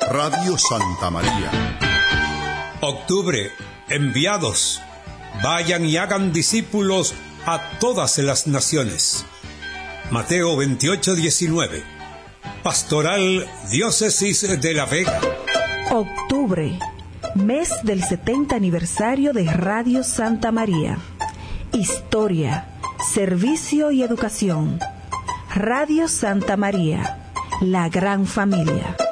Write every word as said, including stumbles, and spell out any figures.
Radio Santa María. Octubre, enviados, vayan y hagan discípulos a todas las naciones. Mateo veintiocho diecinueve. Pastoral Diócesis de La Vega. Octubre, mes del setenta aniversario de Radio Santa María. Historia, servicio y educación. Radio Santa María, la gran familia.